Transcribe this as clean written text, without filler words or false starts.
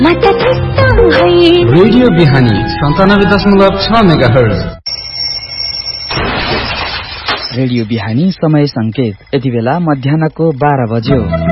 Radio बिहानी 97.6 megahertz. Radio बिहानी समय संकेत यति बेला मध्याह्नको 12 बज्यो।